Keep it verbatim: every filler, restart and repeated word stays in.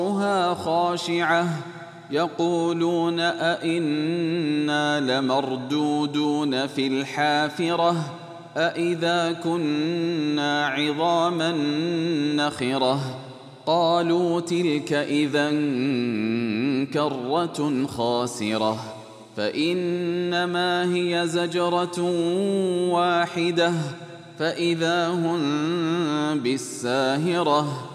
أبصارها خاشعة يقولون أئنا لمردودون في الحافرة أئذا كنا عظاما نخرة قالوا تلك إذا كرة خاسرة فإنما هي زجرة واحدة فإذا هم بالساهرة